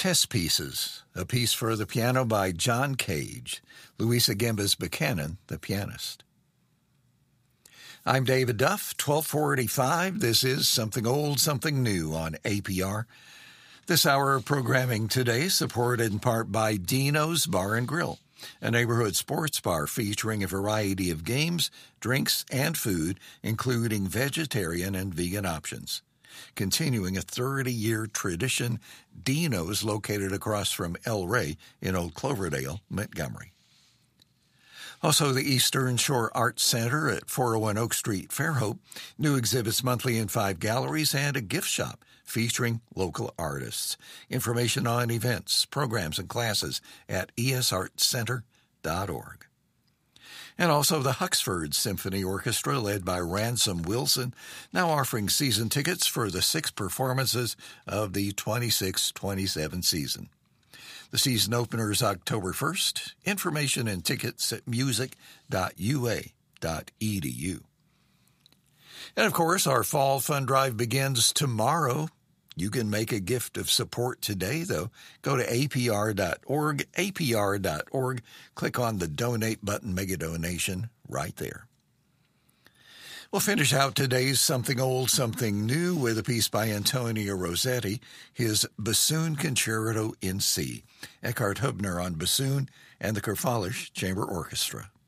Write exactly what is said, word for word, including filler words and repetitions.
Chess Pieces, a piece for the piano by John Cage, Louisa Gembas Buchanan, the pianist. I'm David Duff, twelve forty-five. This is Something Old, Something New on A P R. This hour of programming today supported in part by Dino's Bar and Grill, a neighborhood sports bar featuring a variety of games, drinks, and food, including vegetarian and vegan options. Continuing a thirty-year tradition, Dino's located across from El Rey in Old Cloverdale, Montgomery. Also, the Eastern Shore Arts Center at four oh one Oak Street, Fairhope, new exhibits monthly in five galleries, and a gift shop featuring local artists. Information on events, programs, and classes at e s arts center dot org. And also the Huxford Symphony Orchestra, led by Ransom Wilson, now offering season tickets for the six performances of the twenty-six twenty-seven season. The season opener is October first. Information and tickets at music dot u a dot e d u. And of course, our fall fund drive begins tomorrow. You can make a gift of support today, though. Go to a p r dot org, a p r dot org. Click on the donate button, make a donation right there. We'll finish out today's Something Old, Something New with a piece by Antonio Rossetti, his Bassoon Concerto in C. Eckhart Hubner on bassoon and the Kurfalisch Chamber Orchestra.